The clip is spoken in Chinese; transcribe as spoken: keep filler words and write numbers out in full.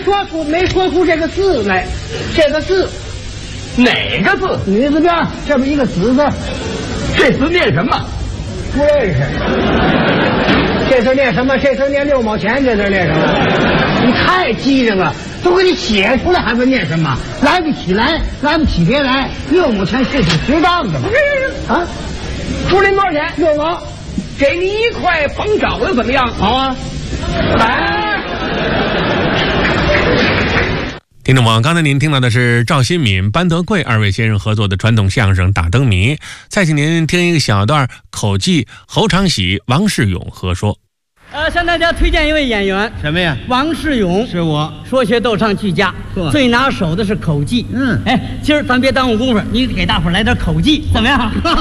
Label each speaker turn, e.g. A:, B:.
A: 说出没说出这个字来，这个字
B: 哪个字？
A: 女字边这么一个子字，
B: 这字念什么？
A: 不认识。这字念什么？这字念六毛钱，这字念什么？你太机灵了，都给你写出来，还问念什么？来不起来，来不起别来。六毛钱是挺值当的吧？啊，
B: 出您多少钱？
A: 六毛，
B: 给您一块缝肘子怎么样？
A: 好啊，来。
C: 听众朋友，刚才您听到的是赵新敏、班德贵二位先生合作的传统相声《打灯谜》。再请您听一个小段口技，侯长喜、王世勇合说。
D: 呃，向大家推荐一位演员，
E: 什么呀？
D: 王世勇，
E: 是我。
D: 说学逗唱俱佳，最拿手的是口技。
E: 嗯，
D: 哎，今儿咱别耽误功夫，你给大伙儿来点口技，怎么样？